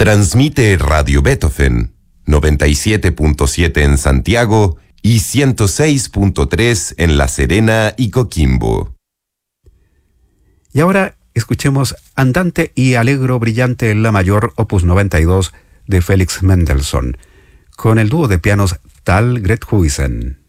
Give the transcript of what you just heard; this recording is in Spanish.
Transmite Radio Beethoven, 97.7 en Santiago y 106.3 en La Serena y Coquimbo. Y ahora escuchemos Andante y Allegro brillante en la mayor, opus 92 de Felix Mendelssohn, con el dúo de pianos Tal Grethuisen.